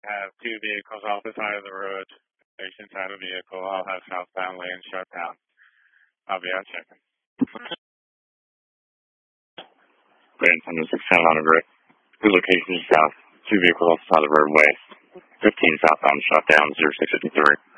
have two vehicles off the side of the road. Station side of the vehicle. I'll have southbound lane shut down. I'll be out checking. Grand Thunder 610 Rick. Good location south. Two vehicles off the side of the road west. 15 southbound shut down 0653.